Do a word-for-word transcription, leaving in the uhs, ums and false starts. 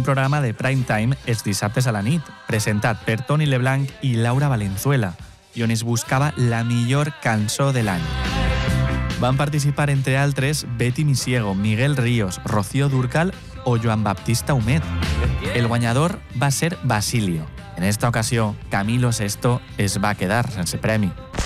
un programa de prime time els dissabtes a la nit, presentat per Toni Leblanc i Laura Valenzuela, i on es buscava la millor cançó de l'any. Van participar, entre altres, Betty Misiego, Miguel Ríos, Rocío Dúrcal o Joan Baptista Humet. El guanyador va ser Basilio. En esta ocasió, Camilo Sesto es va quedar sense premi.